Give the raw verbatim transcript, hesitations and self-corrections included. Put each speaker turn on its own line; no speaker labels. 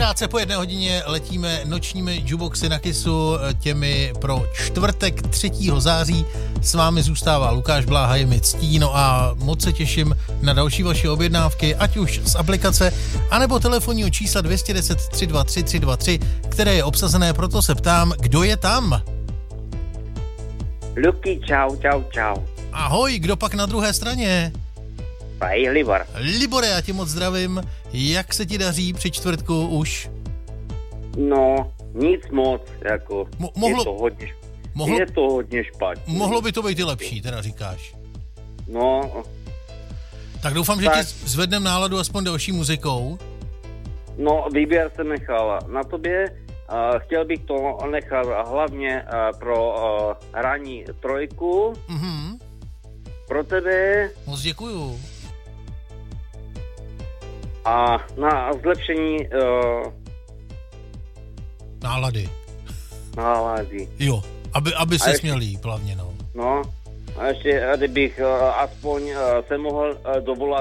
Krátce po jedné hodině letíme nočními jukeboxy na Kissu, těmi pro čtvrtek třetího září. S vámi zůstává Lukáš Bláha, je mi ctí, no a moc se těším na další vaše objednávky, ať už z aplikace, anebo telefonního čísla dvě jedna nula tři dva tři tři dva tři, které je obsazené, proto se ptám, kdo je tam?
Luky, čau, čau, čau.
Ahoj, kdo pak na druhé straně?
Ahoj, Libor.
Libore, já tě moc zdravím. Jak se ti daří při čtvrtku už?
No, nic moc, jako, Mo- mohlo, je to hodně, mohlo, je to hodně špatně.
Mohlo by to být i lepší, teda říkáš.
No.
Tak doufám, tak, že ti zvednem náladu aspoň další muzikou.
No, výběr jsem nechal na tobě. Uh, chtěl bych to nechat hlavně uh, pro uh, ranní trojku.
Mhm.
Pro tebe.
Moc děkuju.
A na zlepšení uh,
nálady.
Nálady.
Jo, aby, aby se
ještě,
směl líp hlavně, no.
No, a ještě, kdybych uh, aspoň uh, se mohl uh, dovolat